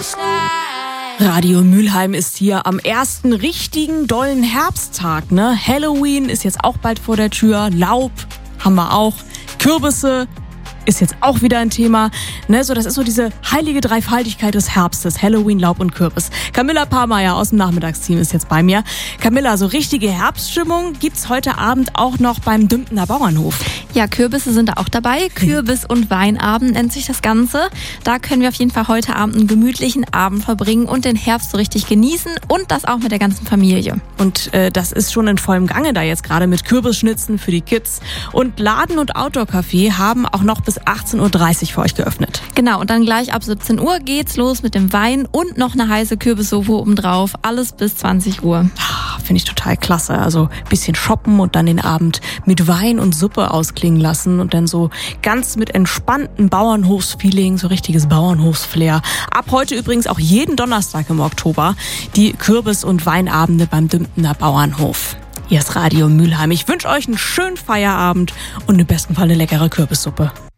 Radio Mülheim ist hier am ersten richtigen dollen Herbsttag, ne? Halloween ist jetzt auch bald vor der Tür, Laub haben wir auch, Kürbisse ist jetzt auch wieder ein Thema, ne? So, das ist so diese heilige Dreifaltigkeit des Herbstes, Halloween, Laub und Kürbis. Camilla Pahrmeier aus dem Nachmittagsteam ist jetzt bei mir. Camilla, so richtige Herbststimmung gibt's heute Abend auch noch beim Dümpener Bauernhof. Ja, Kürbisse sind da auch dabei. Kürbis- und Weinabend nennt sich das Ganze. Da können wir auf jeden Fall heute Abend einen gemütlichen Abend verbringen und den Herbst so richtig genießen und das auch mit der ganzen Familie. Und das ist schon in vollem Gange da jetzt gerade mit Kürbisschnitzen für die Kids. Und Laden- und Outdoor-Café haben auch noch bis 18.30 Uhr für euch geöffnet. Genau, und dann gleich ab 17 Uhr geht's los mit dem Wein und noch eine heiße Kürbissuppe obendrauf. Alles bis 20 Uhr. Finde ich total klasse. Also ein bisschen shoppen und dann den Abend mit Wein und Suppe ausklingen lassen und dann so ganz mit entspanntem Bauernhofsfeeling, so richtiges Bauernhofsflair. Ab heute übrigens auch jeden Donnerstag im Oktober die Kürbis- und Weinabende beim Dümpener Bauernhof. Hier ist Radio Mülheim. Ich wünsche euch einen schönen Feierabend und im besten Fall eine leckere Kürbissuppe.